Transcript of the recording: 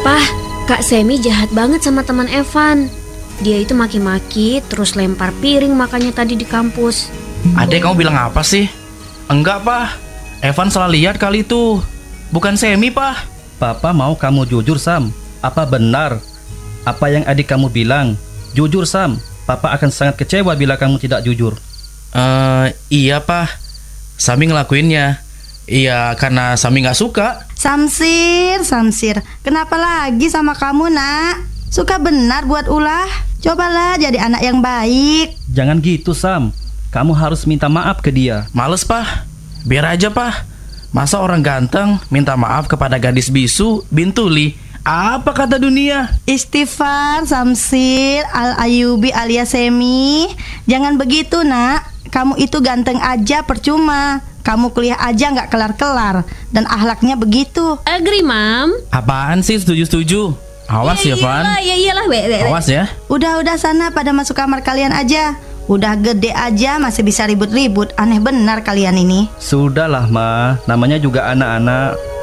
Pah, Kak Semi jahat banget sama teman Evan. Dia itu maki-maki terus lempar piring makanya tadi di kampus. Adek, kamu bilang apa sih? Enggak, Pah. Evan salah lihat kali itu. Bukan Semi, Pah. Papa mau kamu jujur, Sam. Apa benar apa yang adik kamu bilang? Jujur, Sam. Papa akan sangat kecewa bila kamu tidak jujur. Iya, Pah. Sami ngelakuinnya. Iya, karena Sami gak suka. Samsir, kenapa lagi sama kamu, nak? Suka benar buat ulah. Cobalah jadi anak yang baik. Jangan gitu, Sam. Kamu harus minta maaf ke dia. Males, Pah. Biar aja, Pah. Masa orang ganteng minta maaf kepada gadis bisu, bintuli? Apa kata dunia? Istighfar, Samsir, Al-Ayubi alias Semi. Jangan begitu, nak. Kamu itu ganteng aja percuma. Kamu kuliah aja nggak kelar-kelar. Dan akhlaknya begitu. Agree, Mam. Apaan sih setuju-setuju? Awas ya, Van. Ya iyalah, Awas ya. Udah sana pada masuk kamar kalian aja. Udah gede aja masih bisa ribut-ribut. Aneh benar kalian ini. Sudahlah, Ma. Namanya juga anak-anak.